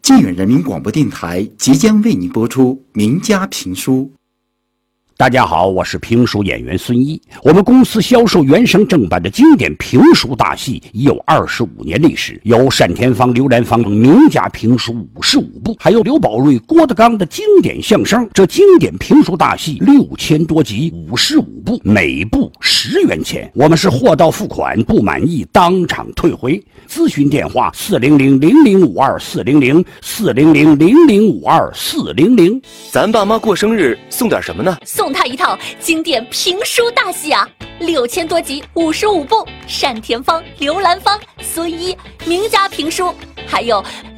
靖远人民广播电台即将为您播出名家评书。 大家好，我是评书演员孙一。我们公司销售原声正版的经典评书大戏已有25年历史，有单田芳、刘兰芳名家评书55部，还有刘宝瑞、郭德纲的经典相声。这经典评书大戏6000多集，55部，每部10元钱。我们是货到付款，不满意当场退回。咨询电话400-0052-400，400-0052-400。 咱爸妈过生日送点什么呢？ 送他一套经典评书大戏啊，6000多集，55部，单田芳、刘兰芳、孙一名家评书，还有